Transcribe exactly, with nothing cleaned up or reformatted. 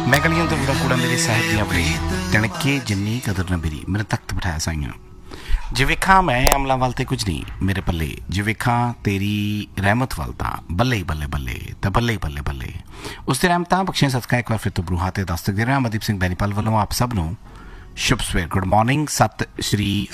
मैं गलियों तो बड़ा कूड़ा मेरे साहिब दियां बड़ी तणके जिन्नी कदर न मेरी मेरे तख्त बिठाया साइयां जे वेखा मैं अमलों वाल तो कुछ नहीं मेरे पल्ले जे वेखा तेरी रहमत वाल तो बल्ले ही बल्ले बल्ले तो बल्ले ही बल्ले बल्ले उसकी रहमत बख्शियां सदका एक बार फिर तो बरूहा ते दस्तक दे रहा अमनदीप सिंह बैनीपाल वालों आप सब नूं शुभ सवेर गुड मॉर्निंग सत श्री